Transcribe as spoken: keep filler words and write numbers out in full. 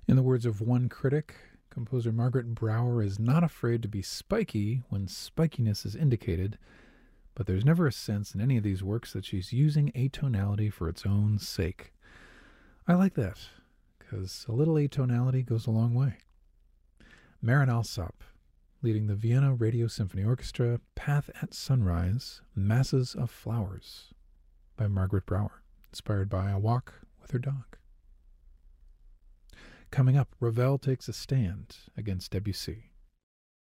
In the words of one critic, composer Margaret Brower is not afraid to be spiky when spikiness is indicated, but there's never a sense in any of these works that she's using atonality for its own sake. I like that, because a little atonality goes a long way. Marin Alsop, leading the Vienna Radio Symphony Orchestra, Path at Sunrise, Masses of Flowers, by Margaret Brower, inspired by a walk with her dog. Coming up, Ravel takes a stand against Debussy.